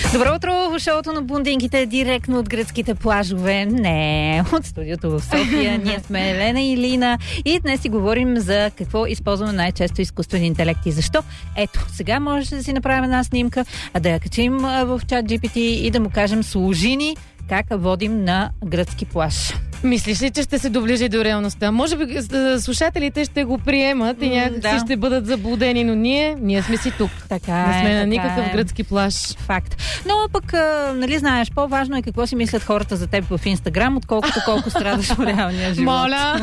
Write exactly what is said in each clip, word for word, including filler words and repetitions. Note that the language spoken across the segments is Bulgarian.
Добро утро в шоуто на блондинките, директно от гръцките плажове. Не, от студиото в София. Ние сме Елена и Лина и днес си говорим за какво използваме най-често изкуствен интелект и защо. Ето, сега може да си направим една снимка, а да я качим в чат джи пи ти и да му кажем: служи ни как водим на гръцки плаж. Мислиш ли, че ще се доближи до реалността? Може би слушателите ще го приемат и някакси да. ще бъдат заблудени, но ние, ние сме си тук. Така не сме е, на така никакъв е. гръцки плаж. Факт. Но пък, а, нали знаеш, по-важно е какво си мислят хората за теб в Инстаграм, отколкото колко страдаш в реалния живот. Моля!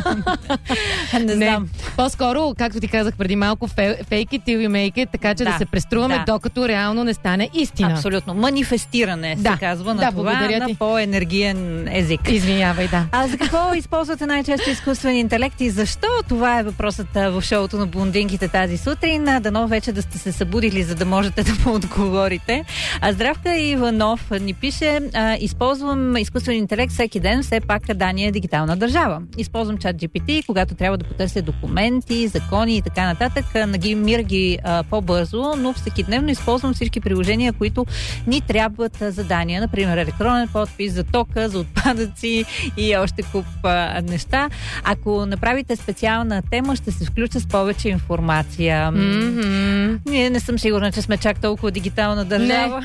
не знам. Не. По-скоро, както ти казах преди малко, fake it till you make it, така че да, да се преструваме, да. докато реално не стане истина. Абсолютно. Манифестиране да. се казва на да, това, на ти. по-енергиен език. Извинявай, да. А за какво използвате най-често изкуствен интелект и защо? Това е въпросът в шоуто на блондинките тази сутрин. Дано вече да сте се събудили, за да можете да му отговорите. А Здравка Иванов ни пише: а, използвам изкуствен интелект всеки ден, все пак Дания е дигитална държава. Използвам чат джи пи ти, когато трябва да потърся документи, закони и така нататък. Нагимира ги а, по-бързо, но всекидневно използвам всички приложения, които ни трябват за Дания. Например, електронен подпис, за тока, за отпадъци и още куп а, неща. Ако направите специална тема, ще се включа с повече информация. Mm-hmm. Ние не съм сигурна, че сме чак толкова дигитална държава.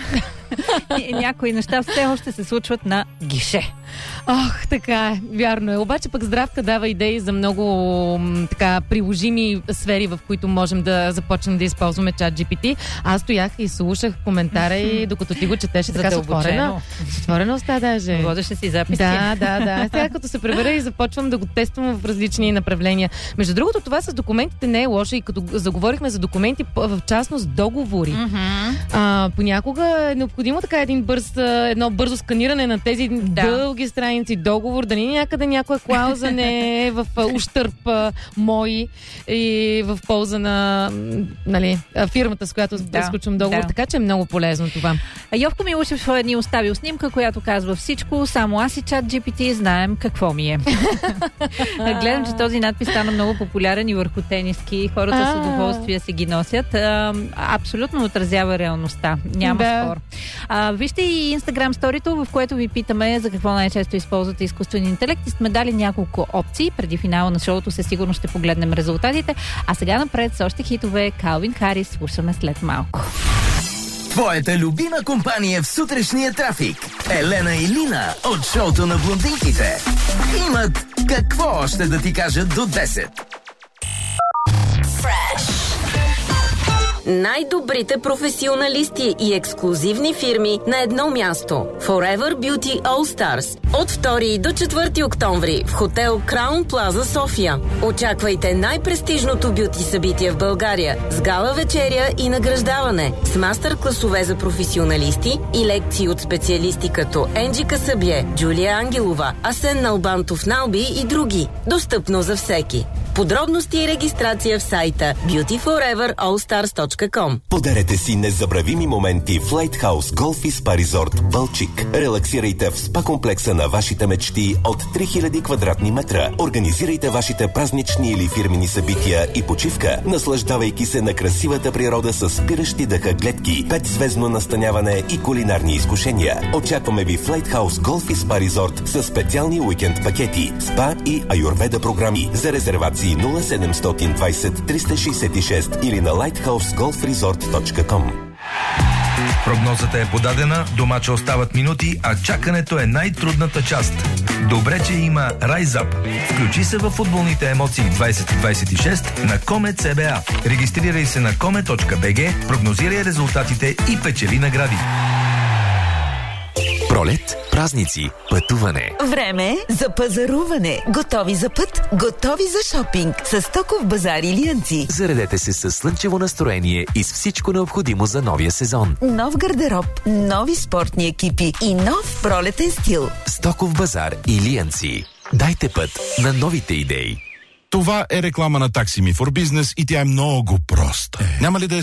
Някои неща все още се случват на гише. Ох, така е, вярно е. Обаче пък Здравка дава идеи за много м, така приложими сфери, в които можем да започнем да използваме чат джи пи ти. Аз стоях и слушах коментара и докато ти го четеше така с отворена. С отворена уста даже. Водеше си записи. Да, да, да. Сега като се пребера и започвам да го тествам в различни направления. Между другото, това с документите не е лошо и като заговорихме за документи, в частност договори. Mm-hmm. А, понякога е необходимо така един бърз, едно бързо сканиране на тези да. дълги страници договор, да ни някъде някоя клауза не е в ущърб мой и в полза на, нали, фирмата, с която да сключвам договор. Да. Така че е много полезно това. Йовко Милушев ни оставил снимка, която казва всичко, само аз и чат джи пи ти знаем какво ми е. Гледам, че този надпис стана много популярен и върху тениски. Хората с удоволствие си ги носят. А, абсолютно отразява реалността. Няма да. спор. А, вижте и Инстаграм сторито, в което ви питаме за какво най-често използвате изкуствен интелект и сме дали няколко опции. Преди финала на шоуто със сигурност ще погледнем резултатите. А сега напред с още хитове. Калвин Харис слушаме след малко. Твоята любима компания в сутрешния трафик. Елена и Лина от шоуто на блондинките имат какво още да ти кажат до десет. Най-добрите професионалисти и ексклузивни фирми на едно място. Forever Beauty All Stars. От втори до четвърти октомври в хотел Краун Плаза София. Очаквайте най-престижното бюти събитие в България с гала вечеря и награждаване с мастер-класове за професионалисти и лекции от специалисти като Енджи Касъбие, Джулия Ангелова, Асен Налбантов Налби и други. Достъпно за всеки. Подробности и регистрация в сайта бюти фореver ол старс точка ком. Подарете си незабравими моменти в Lighthouse Golf и Spa Resort Балчик. Релаксирайте в спа комплекса на вашите мечти от три хиляди квадратни метра. Организирайте вашите празнични или фирмени събития и почивка, наслаждавайки се на красивата природа с спиращи дъха гледки, петзвездно настаняване и кулинарни изкушения. Очакваме ви в Lighthouse Golf и Spa Resort с специални уикенд пакети, спа и аюрведа програми. За резервации нула седемстотин двайсет триста шейсет и шест или на lighthouse golf resort точка ком. Прогнозата е подадена, домача остават минути, а чакането е най-трудната част. Добре, че има Rise Up. Включи се в футболните емоции двайсет двайсет и шест на Комет С Б А. Регистрирай се на коме точка би джи, прогнозирай резултатите и печели награди. Пролет, празници, пътуване. Време за пазаруване. Готови за път, готови за шопинг. С Стоков базар Илиянци. Заредете се с слънчево настроение и с всичко необходимо за новия сезон. Нов гардероб, нови спортни екипи и нов пролетен стил. Стоков базар Илиянци. Дайте път на новите идеи. Това е реклама на Taxi Me for Business и тя е много проста. Няма ли да е